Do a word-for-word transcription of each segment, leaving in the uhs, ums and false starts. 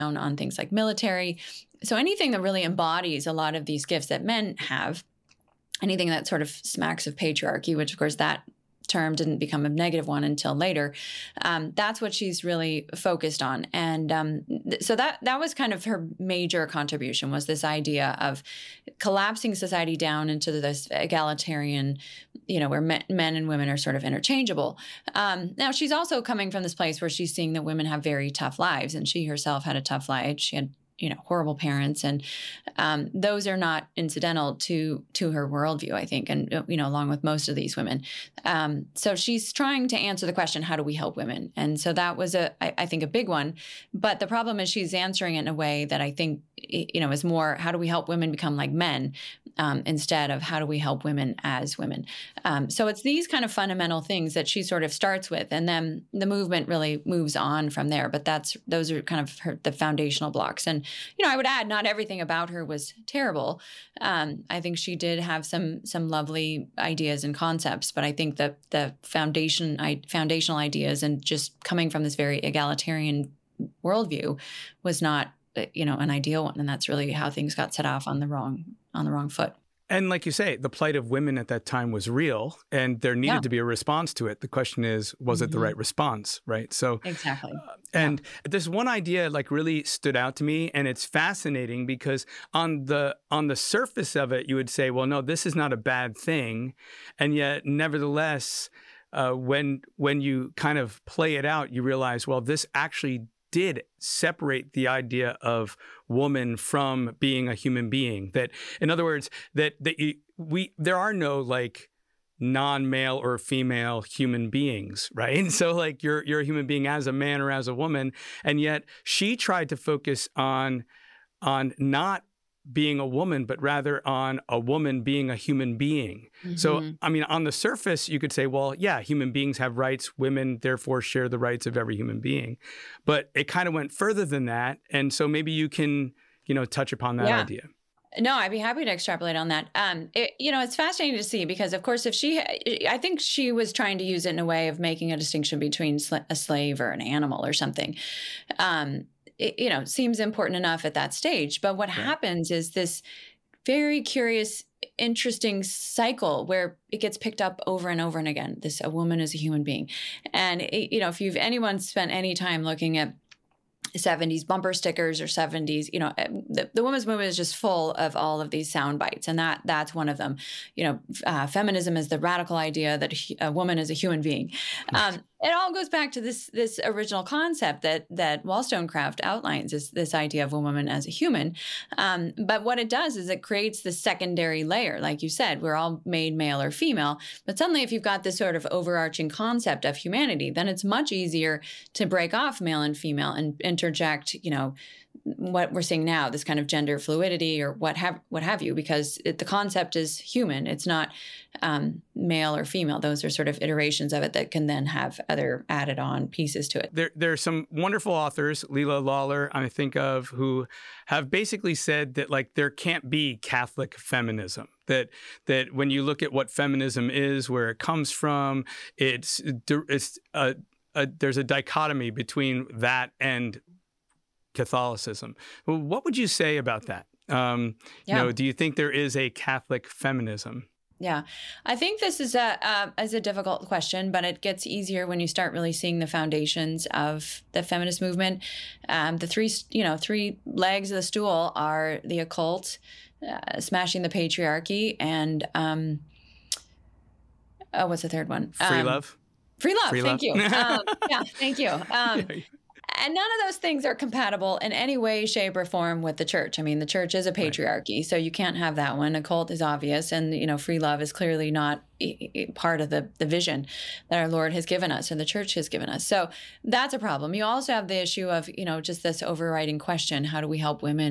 on things like military. So anything that really embodies a lot of these gifts that men have, anything that sort of smacks of patriarchy, which of course that term didn't become a negative one until later. Um, that's what she's really focused on. And um, th- so that that was kind of her major contribution, was this idea of collapsing society down into this egalitarian, you know, where men, men and women are sort of interchangeable. Um, now, she's also coming from this place where she's seeing that women have very tough lives, and she herself had a tough life. She had you know, horrible parents. And um, those are not incidental to to her worldview, I think, and, you know, along with most of these women. Um, so she's trying to answer the question, how do we help women? And so that was, a, I, I think, a big one. But the problem is she's answering it in a way that I think, you know, is more, how do we help women become like men, um, instead of how do we help women as women? Um, so it's these kind of fundamental things that she sort of starts with, and then the movement really moves on from there. But that's those are kind of her, the foundational blocks. And you know, I would add, not everything about her was terrible. Um, I think she did have some some lovely ideas and concepts, but I think that the foundation, I, foundational ideas and just coming from this very egalitarian worldview was not, you know, an ideal one, and that's really how things got set off on the wrong on the wrong foot. And like you say, the plight of women at that time was real, and there needed Yeah. to be a response to it. The question is, was Mm-hmm. it the right response, right? So Exactly. Uh, and yeah. This one idea like really stood out to me, and it's fascinating because on the on the surface of it, you would say, well, no, this is not a bad thing, and yet nevertheless, uh, when when you kind of play it out, you realize, well, this actually did separate the idea of woman from being a human being. That, in other words, that that you, we there are no like non-male or female human beings, right? So like you're you're a human being as a man or as a woman, and yet she tried to focus on on not being a woman, but rather on a woman being a human being. Mm-hmm. So, I mean, on the surface, you could say, well, yeah, human beings have rights. Women, therefore, share the rights of every human being. But it kind of went further than that. And so maybe you can, you know, touch upon that Yeah. idea. No, I'd be happy to extrapolate on that. Um, it, you know, it's fascinating to see because, of course, if she, I think she was trying to use it in a way of making a distinction between sl- a slave or an animal or something. Um, it, you know, seems important enough at that stage. But what yeah. happens is this very curious, interesting cycle where it gets picked up over and over and again. This, a woman is a human being. And, it, you know, if you've anyone spent any time looking at seventies bumper stickers or seventies, you know, the, the women's movement is just full of all of these sound bites. And that that's one of them. You know, uh, feminism is the radical idea that a woman is a human being. Um, it all goes back to this this original concept that that Wollstonecraft outlines, is this idea of a woman as a human. Um, but what it does is it creates this secondary layer. Like you said, we're all made male or female. But suddenly, if you've got this sort of overarching concept of humanity, then it's much easier to break off male and female and interject, you know, what we're seeing now, this kind of gender fluidity or what have what have you, because it, the concept is human. It's not um, male or female. Those are sort of iterations of it that can then have other added on pieces to it. There, there are some wonderful authors, Leila Lawler, I think of, who have basically said that like there can't be Catholic feminism. That that when you look at what feminism is, where it comes from, it's it's a, a, there's a dichotomy between that and Catholicism. What would you say about that? Um, yeah. You know, do you think there is a Catholic feminism? Yeah, I think this is a uh, is a difficult question, but it gets easier when you start really seeing the foundations of the feminist movement. Um, the three, you know, three legs of the stool are the occult, uh, smashing the patriarchy, and um, oh, what's the third one? Free um, love. Free love. Free thank love. you. um, yeah, thank you. Um, yeah. And none of those things are compatible in any way, shape, or form with the church. I mean, the church is a patriarchy, right. So you can't have that one. A cult is obvious, and you know, free love is clearly not part of the, the vision that our Lord has given us and the church has given us. So that's a problem. You also have the issue of, you know, just this overriding question: how do we help women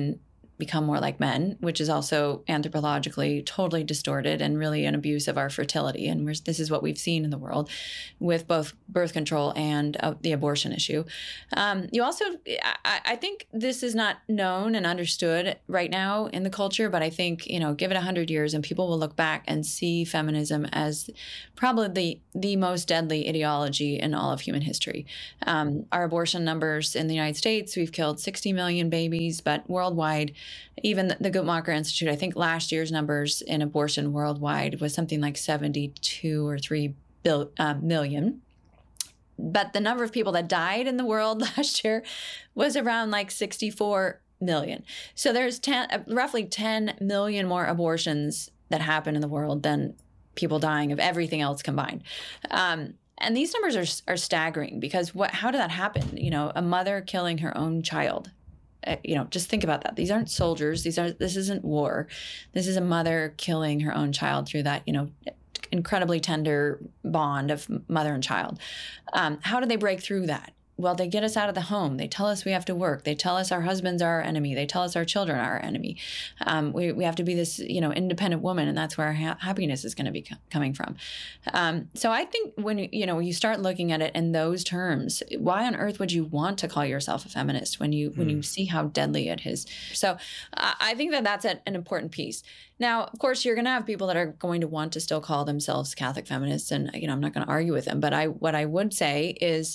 become more like men, which is also anthropologically totally distorted and really an abuse of our fertility. And we're, this is what we've seen in the world with both birth control and uh, the abortion issue. Um, you also, I, I think this is not known and understood right now in the culture, but I think, you know, give it one hundred years and people will look back and see feminism as probably the, the most deadly ideology in all of human history. Um, our abortion numbers in the United States, we've killed sixty million babies, but worldwide, even the, the Guttmacher Institute, I think last year's numbers in abortion worldwide was something like seventy-two or three bil, uh, million. But the number of people that died in the world last year was around like sixty-four million. So there's ten, uh, roughly ten million more abortions that happen in the world than people dying of everything else combined. Um, And these numbers are are staggering because what? How did that happen? You know, a mother killing her own child. Uh, you know, just think about that. These aren't soldiers. These are. This isn't war. This is a mother killing her own child through that, you know, incredibly tender bond of mother and child. Um, how do they break through that? Well, they get us out of the home. They tell us we have to work. They tell us our husbands are our enemy. They tell us our children are our enemy. Um, we, we have to be this, you know, independent woman, and that's where our ha- happiness is going to be co- coming from. Um, so I think when, you know, you start looking at it in those terms, why on earth would you want to call yourself a feminist when you, mm. when you see how deadly it is? So uh, I think that that's a, an important piece. Now, of course, you're going to have people that are going to want to still call themselves Catholic feminists, and, you know, I'm not going to argue with them, but I, what I would say is,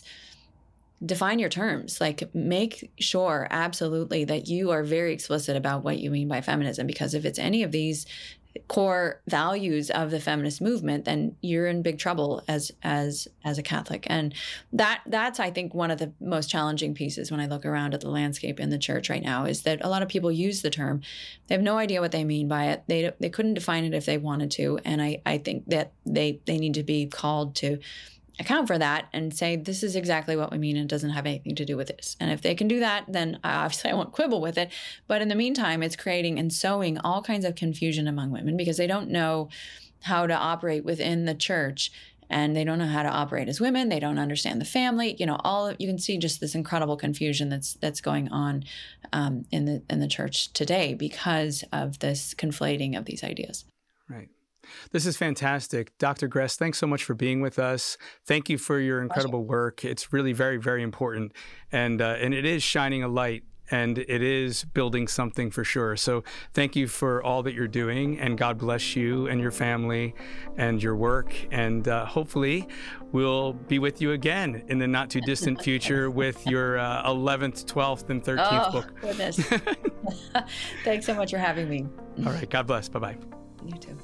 define your terms. Like, make sure absolutely that you are very explicit about what you mean by feminism, because if it's any of these core values of the feminist movement, then you're in big trouble as as as a Catholic. And that that's I think one of the most challenging pieces when I look around at the landscape in the church right now, is that a lot of people use the term, they have no idea what they mean by it. They they couldn't define it if they wanted to, and I I think that they they need to be called to account for that and say, this is exactly what we mean, and it doesn't have anything to do with this. And if they can do that, then obviously I won't quibble with it. But in the meantime, it's creating and sowing all kinds of confusion among women because they don't know how to operate within the church, and they don't know how to operate as women. They don't understand the family. You know, all you can see just this incredible confusion that's that's going on um, in the in the church today because of this conflating of these ideas. Right. This is fantastic. Doctor Gress, thanks so much for being with us. Thank you for your incredible work. It's really very, very important. And uh, and it is shining a light, and it is building something for sure. So thank you for all that you're doing, and God bless you and your family and your work. And uh, hopefully we'll be with you again in the not too distant future with your uh, eleventh, twelfth, and thirteenth oh, book. Goodness. Thanks so much for having me. All right. God bless. Bye-bye. You too.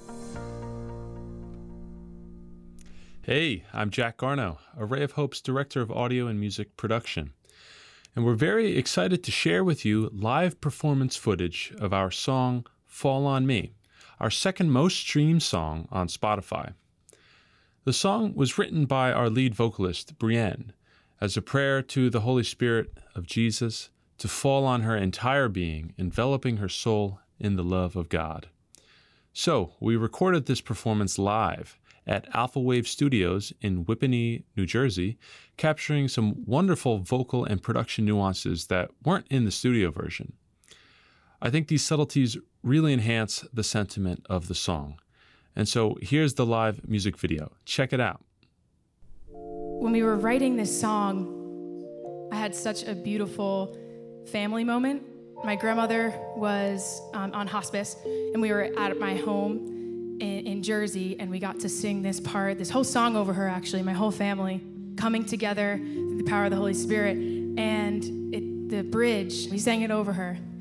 Hey, I'm Jack Garno, A Ray of Hope's Director of Audio and Music Production. And we're very excited to share with you live performance footage of our song, Fall on Me, our second most streamed song on Spotify. The song was written by our lead vocalist, Brienne, as a prayer to the Holy Spirit of Jesus to fall on her entire being, enveloping her soul in the love of God. So, we recorded this performance live at Alpha Wave Studios in Whippany, New Jersey, capturing some wonderful vocal and production nuances that weren't in the studio version. I think these subtleties really enhance the sentiment of the song. And so here's the live music video. Check it out. When we were writing this song, I had such a beautiful family moment. My grandmother was um, on hospice, and we were at my home in, in Jersey, and we got to sing this part, this whole song over her, actually, my whole family, coming together through the power of the Holy Spirit. And it, the bridge, we sang it over her.